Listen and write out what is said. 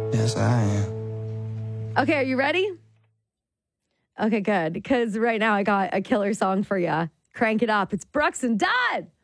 Yes, I am. Okay, are you ready? Okay, good. Because right now I got a killer song for you. Crank it up. It's Brooks and Dunn.